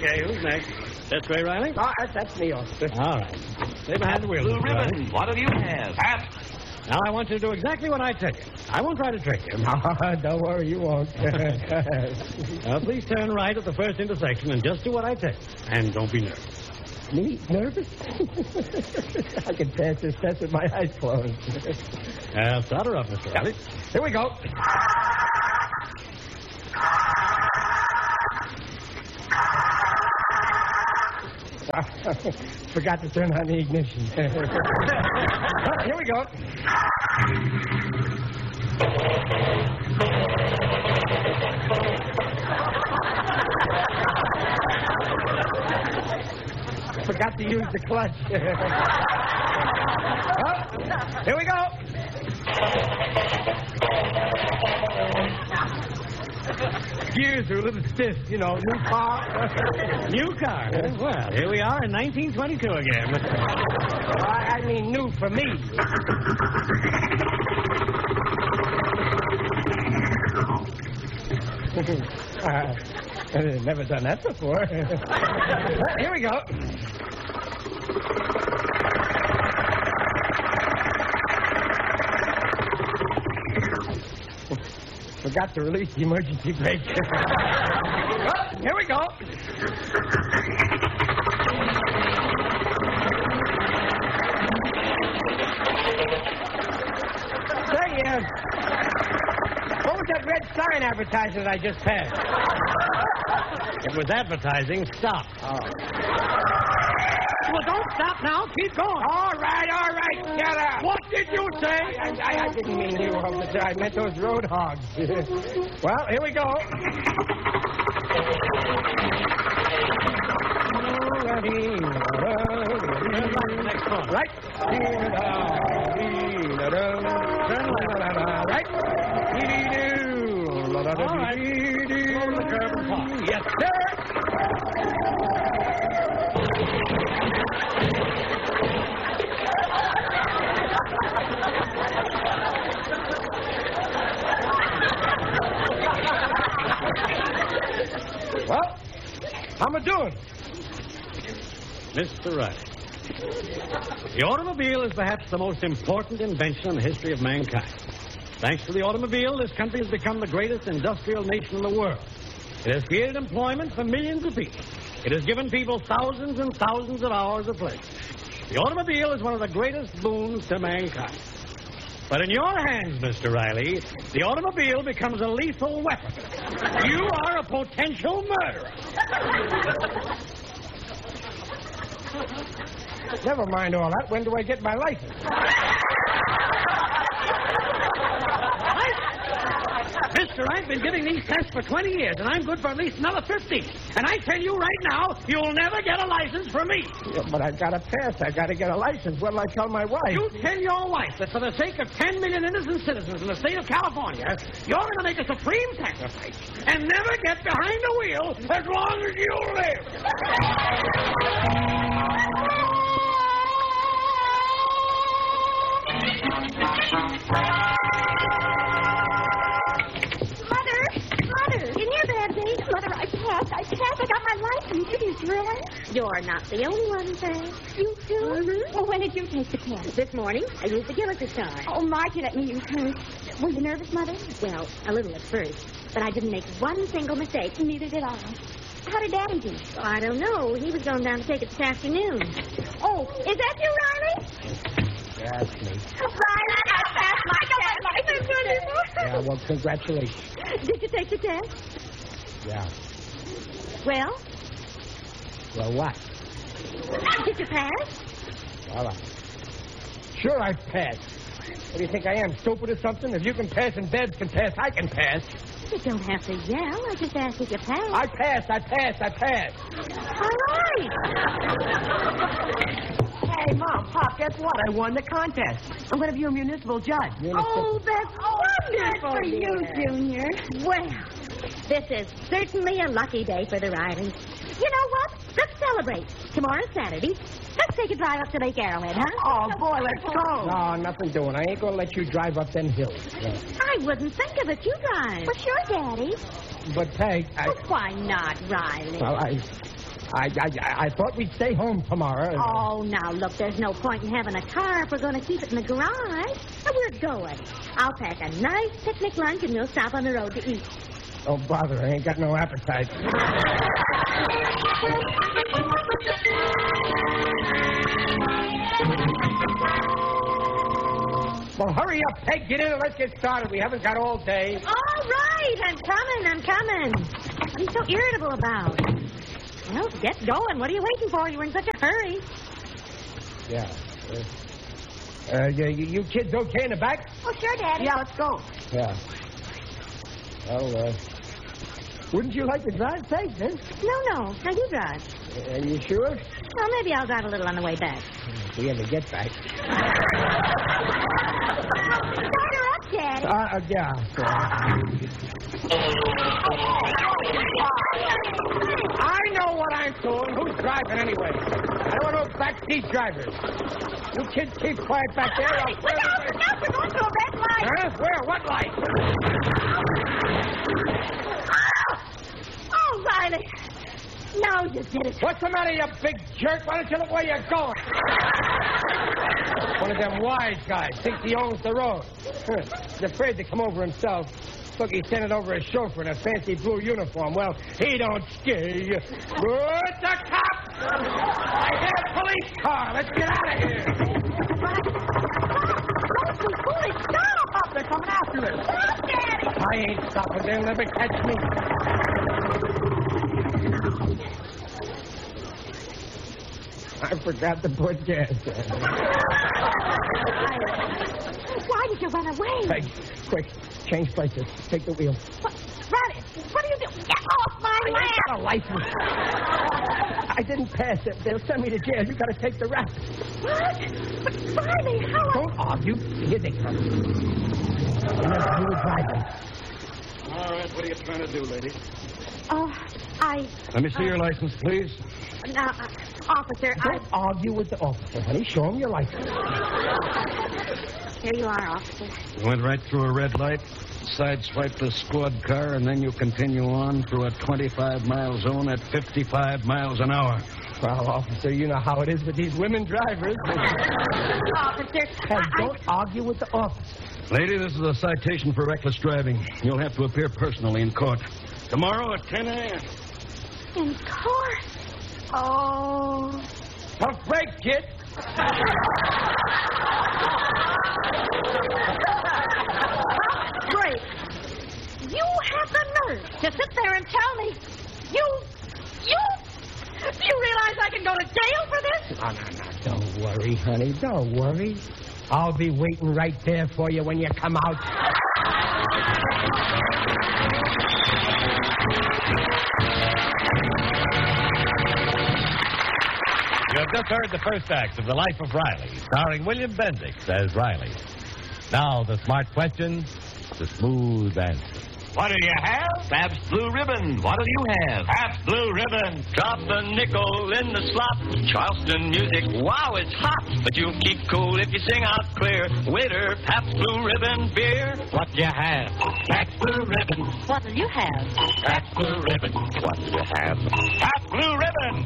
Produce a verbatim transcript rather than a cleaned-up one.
Okay, who's next? That's Ray Riley? Oh, that's, that's me, officer. All right. Stay behind the wheel. Blue Mister Riley. ribbon, what do you have? Hat. Now, I want you to do exactly what I tell you. I won't try to trick you. No, don't worry, you won't. Now, please turn right at the first intersection and just do what I tell you. And don't be nervous. Me? Nervous? I can pass this test with my eyes closed. Uh, start her up, Mister Riley. Here we go. Forgot to turn on the ignition. Oh, here we go. Forgot to use the clutch. Oh, here we go. Gears are a little stiff, you know, new car. New car? Huh? Well, here we are in nineteen twenty-two again. I, I mean new for me. uh, I've never done that before. Here we go. Forgot to release the emergency brake. Oh, here we go. Say, uh, what was that red sign advertising that I just passed? It was advertising. Stop. Oh. Well, don't stop now. Keep going. All right, all right, shut up. What did you say? I, I, I didn't mean you, officer. I meant those road hogs. Well, here we go. Next one. Right. Right. All right. Over the curb and park. Yes, sir. Well, how am I doing? Mister Riley, the automobile is perhaps the most important invention in the history of mankind. Thanks to the automobile, this country has become the greatest industrial nation in the world. It has created employment for millions of people. It has given people thousands and thousands of hours of pleasure. The automobile is one of the greatest boons to mankind. But in your hands, Mister Riley, the automobile becomes a lethal weapon. You are a potential murderer. Never mind all that. When do I get my license? Mister, I've been giving these tests for twenty years, and I'm good for at least another fifteen. And I tell you right now, you'll never get a license from me. Yeah, but I've got to pass. I've got to get a license. What'll I tell my wife? You tell your wife that for the sake of ten million innocent citizens in the state of California, you're going to make a supreme sacrifice and never get behind the wheel as long as you live. Mother, I passed. I passed. I got my license. Did you really? You're not the only one, Frank. You too? Mm-hmm. Well, when did you take the test? This morning, I used the Gilliker star. Oh, Margie, let me use hers. Were you nervous, Mother? Well, a little at first, but I didn't make one single mistake. Neither did I. How did Daddy do? Oh, I don't know. He was going down to take it this afternoon. Oh, is that you, Riley? That's me. Riley, I passed my test. Yeah, well, congratulations. Did you take the test? Yeah. Well? Well, what? Did you pass? Well, I... Sure I passed. What do you think I am, stupid or something? If you can pass and Babs can pass, I can pass. You don't have to yell. I just asked if you passed. I passed, I passed, I passed. All right. Hey, Mom, Pop, guess what? I won the contest. I'm going to be a municipal judge. Municipal... Oh, that's wonderful, for you, Junior. Well, this is certainly a lucky day for the Rileys. You know what? Let's celebrate. Tomorrow's Saturday. Let's take a drive up to Lake Arrowhead, huh? Oh, boy, let's go. No, nothing doing. I ain't going to let you drive up them hills. No. I wouldn't think of it. You drive. Well, sure, Daddy. But, Peg, I... Well, why not, Riley? Well, I... I, I, I thought we'd stay home tomorrow. Oh, now, look, there's no point in having a car if we're going to keep it in the garage. Now, we're going. I'll pack a nice picnic lunch, and we'll stop on the road to eat. Oh, bother, I ain't got no appetite. Well, hurry up, Peg. Get in and let's get started. We haven't got all day. All right, I'm coming, I'm coming. What are you so irritable about? Well, get going. What are you waiting for? You were in such a hurry. Yeah. Uh, uh, you, you kids okay in the back? Oh, sure, Daddy. Yeah, let's go. Yeah. Well, uh, wouldn't you like to drive, Peg, then? No, no. Now you drive. Are you sure? Well, maybe I'll drive a little on the way back. If we ever get back. Start her up, Daddy. Uh, uh, yeah. I know what I'm doing. Who's driving anyway? I don't want no backseat drivers. You kids keep quiet back there. I'll Look out, look out. We're going through a red light. Huh? Where? What light? Oh, Riley. Now you did it. What's the matter, you big jerk? Why don't you look where you're going? One of them wise guys thinks he owns the road. He's afraid to come over himself. Look, he's sending over a chauffeur in a fancy blue uniform. Well, he don't scare you. Good, the cop! I hit a police car. Let's get out of here. Don't be foolish. Stop. Stop, they're coming after us. Stop, Daddy. I ain't stopping. They'll never catch me. I forgot to put gas in. Why did you run away? Hey, quick, change places. Take the wheel. What? Riley, what are you doing? Get off my I ain't lap! got a license. I didn't pass it. They'll send me to jail. You got to take the rap. What? But Riley, how... Don't argue. Here they come. Remember, you were driving. All right, what are you trying to do, lady? Oh, I... Let me see your license, please. No, uh, officer, I... Don't argue with the officer, honey. Show him your license. Here you are, officer. You went right through a red light, sideswiped a squad car, and then you continue on through a twenty-five mile zone at fifty-five miles an hour. Well, officer, you know how it is with these women drivers. Officer, Hey, I... don't argue with the officer. Lady, this is a citation for reckless driving. You'll have to appear personally in court. Tomorrow at ten a.m. In court? Oh... Don't break, kid. Great. You have the nerve to sit there and tell me you... You... Do you realize I can go to jail for this? No, no, no. Don't worry, honey. Don't worry. I'll be waiting right there for you when you come out. You have just heard the first act of The Life of Riley, starring William Bendix as Riley. Now, the smart question, the smooth answer. What do you have? Pabst Blue Ribbon. What'll you have? Pabst Blue Ribbon. Drop a nickel in the slot. Charleston music, wow, it's hot. But you'll keep cool if you sing out clear. Waiter, Pabst Blue Ribbon beer. What do you have? Pabst Blue Ribbon. What'll you have? Pabst Blue Ribbon. What do you have? Pabst Blue Ribbon.